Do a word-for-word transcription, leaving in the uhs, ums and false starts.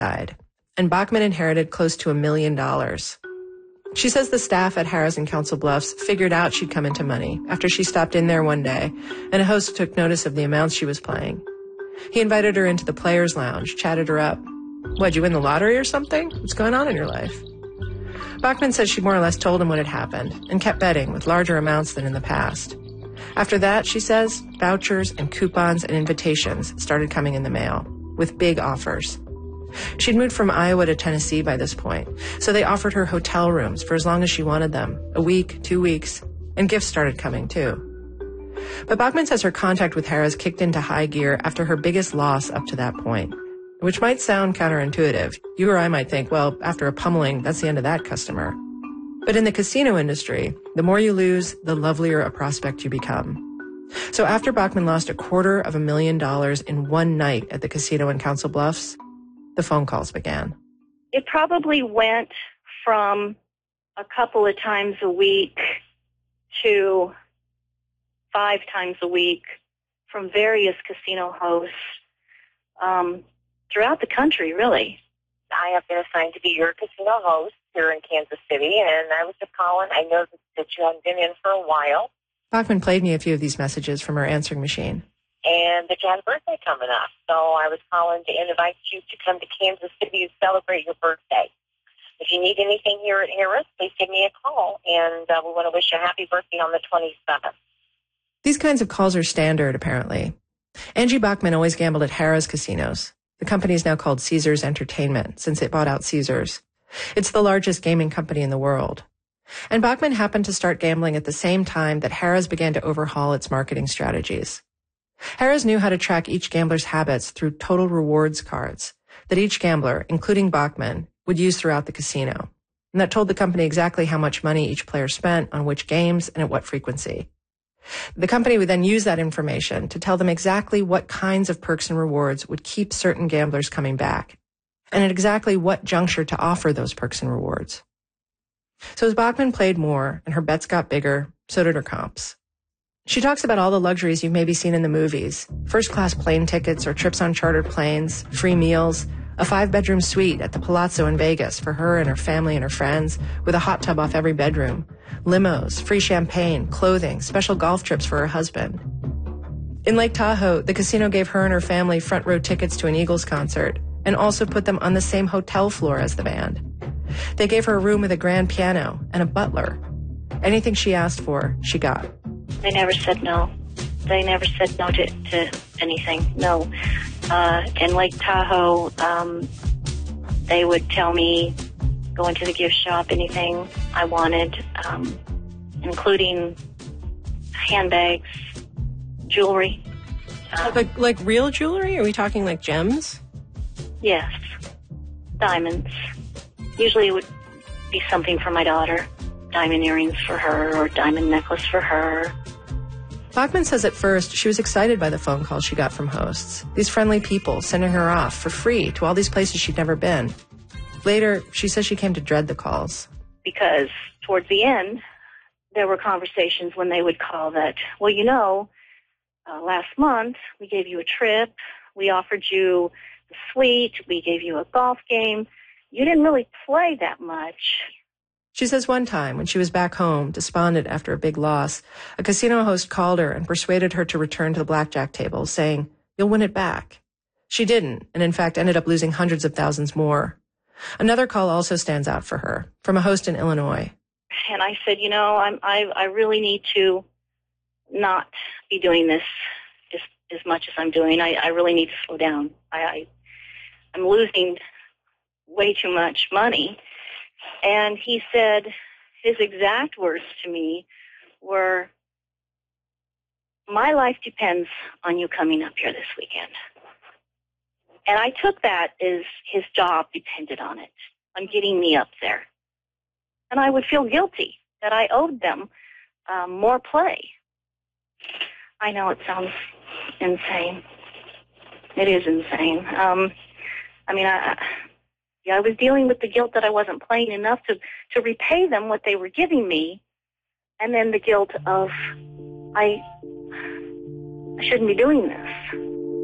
died, and Bachman inherited close to a million dollars. She says the staff at Harrah's in Council Bluffs figured out she'd come into money after she stopped in there one day, and a host took notice of the amounts she was playing. He invited her into the players' lounge, chatted her up. What'd you win the lottery or something? What's going on in your life? Bachman says she more or less told him what had happened and kept betting with larger amounts than in the past. After that, she says, vouchers and coupons and invitations started coming in the mail with big offers. She'd moved from Iowa to Tennessee by this point, so they offered her hotel rooms for as long as she wanted them, a week, two weeks, and gifts started coming too. But Bachman says her contact with Harrah's kicked into high gear after her biggest loss up to that point, which might sound counterintuitive. You or I might think, well, after a pummeling, that's the end of that customer. But in the casino industry, the more you lose, the lovelier a prospect you become. So after Bachman lost a quarter of a million dollars in one night at the casino in Council Bluffs, the phone calls began. It probably went from a couple of times a week to five times a week from various casino hosts um, throughout the country, really. I have been assigned to be your casino host here in Kansas City, and I was just calling. I know that you haven't been in for a while. Bachman played me a few of these messages from her answering machine. And that you had a birthday coming up. So I was calling to invite you to come to Kansas City to celebrate your birthday. If you need anything here at Harrah's, please give me a call, and uh, we want to wish you a happy birthday on the twenty-seventh. These kinds of calls are standard, apparently. Angie Bachman always gambled at Harrah's casinos. The company is now called Caesars Entertainment, since it bought out Caesars. It's the largest gaming company in the world. And Bachman happened to start gambling at the same time that Harrah's began to overhaul its marketing strategies. Harrah's knew how to track each gambler's habits through total rewards cards that each gambler, including Bachman, would use throughout the casino. And that told the company exactly how much money each player spent on which games and at what frequency. The company would then use that information to tell them exactly what kinds of perks and rewards would keep certain gamblers coming back, and at exactly what juncture to offer those perks and rewards. So as Bachman played more and her bets got bigger, so did her comps. She talks about all the luxuries you've maybe seen in the movies, first-class plane tickets or trips on chartered planes, free meals, a five-bedroom suite at the Palazzo in Vegas for her and her family and her friends, with a hot tub off every bedroom, limos, free champagne, clothing, special golf trips for her husband. In Lake Tahoe, the casino gave her and her family front-row tickets to an Eagles concert and also put them on the same hotel floor as the band. They gave her a room with a grand piano and a butler. Anything she asked for, she got. They never said no. They never said no to, to anything, no. Uh, in Lake Tahoe, um, they would tell me, go into the gift shop, anything I wanted, um, including handbags, jewelry. Um, like, like real jewelry? Are we talking like gems? Yes. Diamonds. Usually it would be something for my daughter. Diamond earrings for her or diamond necklace for her. Bachman says at first she was excited by the phone calls she got from hosts, these friendly people sending her off for free to all these places she'd never been. Later, she says she came to dread the calls. Because towards the end, there were conversations when they would call that, well, you know, uh, last month we gave you a trip, we offered you the suite, we gave you a golf game. You didn't really play that much. She says one time, when she was back home, despondent after a big loss, a casino host called her and persuaded her to return to the blackjack table, saying, you'll win it back. She didn't, and in fact ended up losing hundreds of thousands more. Another call also stands out for her, from a host in Illinois. And I said, you know, I'm, I, I really need to not be doing this as, as much as I'm doing. I, I really need to slow down. I, I, I'm losing way too much money. And he said, his exact words to me were, my life depends on you coming up here this weekend. And I took that as his job depended on it, on getting me up there. And I would feel guilty that I owed them um, more play. I know it sounds insane. It is insane. Um, I mean, I... Yeah, I was dealing with the guilt that I wasn't playing enough to, to repay them what they were giving me, and then the guilt of I, I shouldn't be doing this.